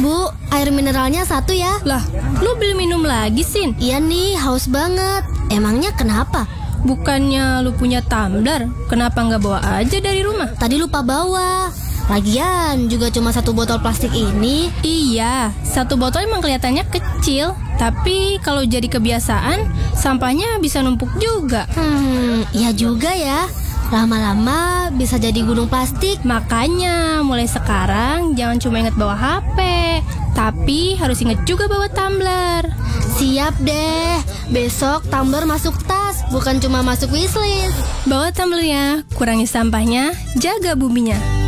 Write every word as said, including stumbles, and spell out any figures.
Bu, air mineralnya satu ya. Lah, lu beli minum lagi, Sin? Iya nih, haus banget. Emangnya kenapa? Bukannya lu punya tumbler? Kenapa nggak bawa aja dari rumah? Tadi lupa bawa. Lagian juga cuma satu botol plastik ini. Iya, satu botol emang kelihatannya kecil. Tapi kalau jadi kebiasaan, sampahnya bisa numpuk juga. Hmm, iya juga ya. Lama-lama bisa jadi gunung plastik. Makanya mulai sekarang jangan cuma ingat bawa H P, tapi harus ingat juga bawa tumbler. Siap deh. Besok tumbler masuk tas, bukan cuma masuk wishlist. Bawa tumblernya, kurangi sampahnya, jaga buminya.